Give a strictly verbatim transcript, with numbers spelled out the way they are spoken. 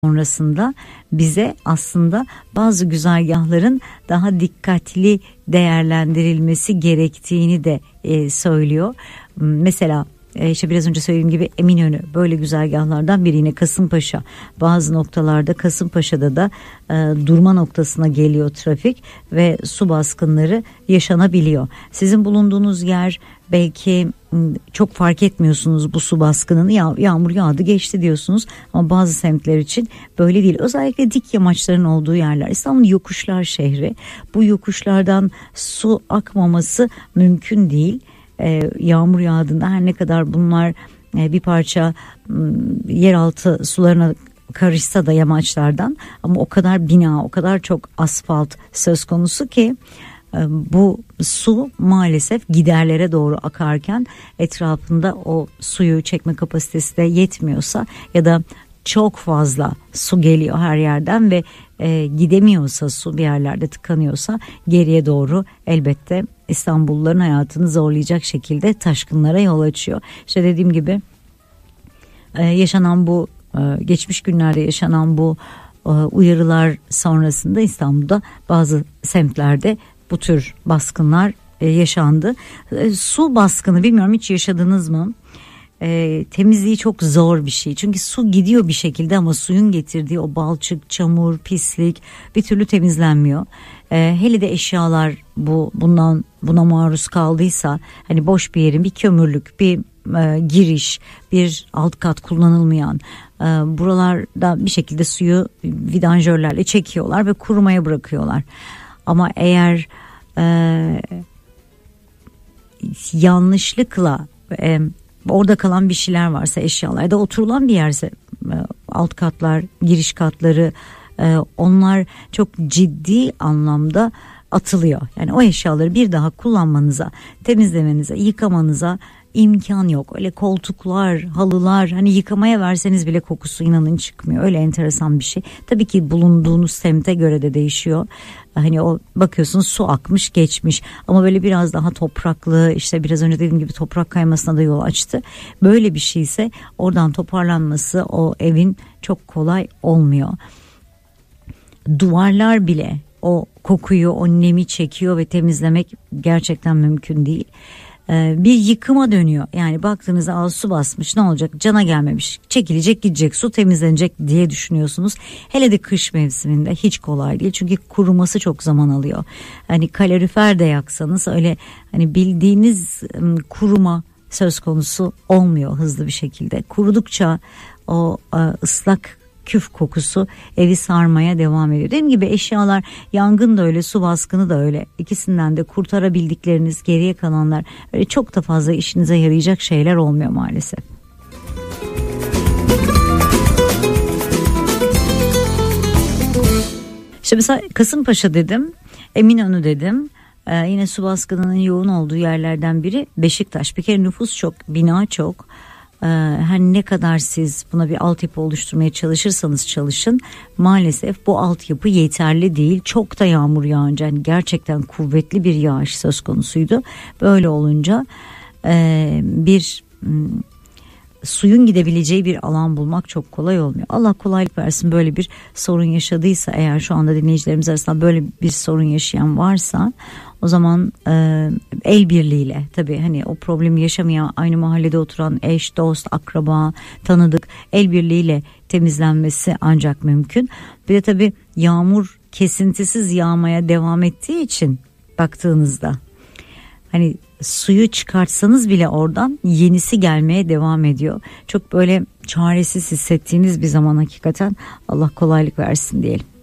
sonrasında bize aslında bazı güzergahların daha dikkatli değerlendirilmesi gerektiğini de e, söylüyor. Mesela e, işte biraz önce söylediğim gibi Eminönü böyle güzergahlardan biri, yine Kasımpaşa. Bazı noktalarda Kasımpaşa'da da e, durma noktasına geliyor trafik ve su baskınları yaşanabiliyor. Sizin bulunduğunuz yer belki çok fark etmiyorsunuz bu su baskınını, ya yağmur yağdı geçti diyorsunuz, ama bazı semtler için böyle değil. Özellikle dik yamaçların olduğu yerler. İstanbul yokuşlar şehri. Bu yokuşlardan su akmaması mümkün değil. Ee, yağmur yağdığında her ne kadar bunlar e, bir parça e, yeraltı sularına karışsa da yamaçlardan, ama o kadar bina, o kadar çok asfalt söz konusu ki bu su maalesef giderlere doğru akarken etrafında o suyu çekme kapasitesi de yetmiyorsa ya da çok fazla su geliyor her yerden ve e, gidemiyorsa, su bir yerlerde tıkanıyorsa, geriye doğru elbette İstanbulluların hayatını zorlayacak şekilde taşkınlara yol açıyor. İşte dediğim gibi e, yaşanan bu e, geçmiş günlerde yaşanan bu e, uyarılar sonrasında İstanbul'da bazı semtlerde bu tür baskınlar e, yaşandı. E, su baskını, bilmiyorum hiç yaşadınız mı? E, temizliği çok zor bir şey. Çünkü su gidiyor bir şekilde ama suyun getirdiği o balçık, çamur, pislik bir türlü temizlenmiyor. E, hele de eşyalar bu bundan buna maruz kaldıysa, hani boş bir yerin, bir kömürlük, bir e, giriş, bir alt kat kullanılmayan, e, buralarda bir şekilde suyu vidanjörlerle çekiyorlar ve kurumaya bırakıyorlar. Ama eğer e, yanlışlıkla e, orada kalan bir şeyler varsa, eşyalarda oturulan bir yerse, e, alt katlar, giriş katları, e, onlar çok ciddi anlamda atılıyor. Yani o eşyaları bir daha kullanmanıza, temizlemenize, yıkamanıza imkan yok. Öyle koltuklar, halılar, hani yıkamaya verseniz bile kokusu inanın çıkmıyor. Öyle enteresan bir şey. Tabii ki bulunduğunuz semte göre de değişiyor. Hani o bakıyorsunuz su akmış geçmiş, ama böyle biraz daha topraklı, işte biraz önce dediğim gibi toprak kaymasına da yol açtı. Böyle bir şeyse oradan toparlanması o evin çok kolay olmuyor. Duvarlar bile o kokuyu, o nemi çekiyor ve temizlemek gerçekten mümkün değil. Bir yıkıma dönüyor. Yani baktığınızda az su basmış, ne olacak, cana gelmemiş, çekilecek gidecek, su temizlenecek diye düşünüyorsunuz. Hele de kış mevsiminde hiç kolay değil, çünkü kuruması çok zaman alıyor. Hani kalorifer de yaksanız öyle hani bildiğiniz kuruma söz konusu olmuyor hızlı bir şekilde. Kurudukça o ıslak küf kokusu evi sarmaya devam ediyor. Dediğim gibi eşyalar, yangın da öyle, su baskını da öyle. İkisinden de kurtarabildikleriniz, geriye kalanlar öyle çok da fazla işinize yarayacak şeyler olmuyor maalesef. İşte mesela Kasımpaşa dedim, Eminönü dedim. Ee, yine su baskınının yoğun olduğu yerlerden biri Beşiktaş. Bir kere nüfus çok, bina çok. Her ne kadar siz buna bir altyapı oluşturmaya çalışırsanız çalışın, maalesef bu altyapı yeterli değil. Çok da yağmur yağınca, yani gerçekten kuvvetli bir yağış söz konusuydu. Böyle olunca bir suyun gidebileceği bir alan bulmak çok kolay olmuyor. Allah kolaylık versin. Böyle bir sorun yaşadıysa eğer, şu anda dinleyicilerimiz arasında böyle bir sorun yaşayan varsa, o zaman e, el birliğiyle, tabii hani o problemi yaşamayan, aynı mahallede oturan eş, dost, akraba, tanıdık, el birliğiyle temizlenmesi ancak mümkün. Bir de tabii yağmur kesintisiz yağmaya devam ettiği için baktığınızda hani suyu çıkartsanız bile oradan yenisi gelmeye devam ediyor. Çok böyle çaresiz hissettiğiniz bir zaman hakikaten Allah kolaylık versin diyelim.